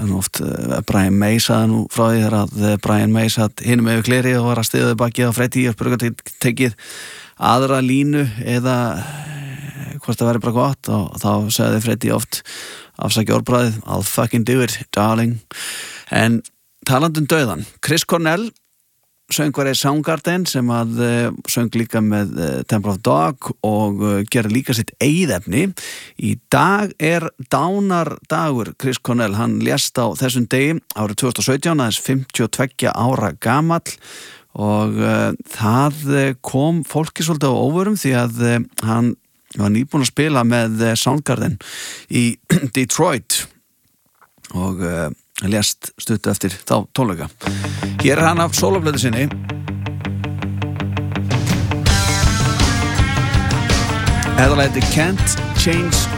oft Brian May sagði nú frá því þegar að Brian May satt hinum yfir gleri og var að stiða bakið á Freddie og spurði að tekið aðra línu eða hvort það væri bara gott og þá sagði Freddie oft afsaki orðbragðið I'll fucking do it, darling. En talandum dauðan, Chris Cornell söngvari Soundgarden sem að söng líka með Temple of Dog og gerði líka sitt eigið efni. Í dag dánardagur Chris Cornell, hann lést á þessum degi árið 2017, aðeins 52 ára gamall og það kom fólki svolítið á óvörum því að hann var nýbúinn að spila með Soundgarden í Detroit og lést stuttu eftir þá tónleika. Hér hann af sólóplötu sinni. Þetta lagið Can't Change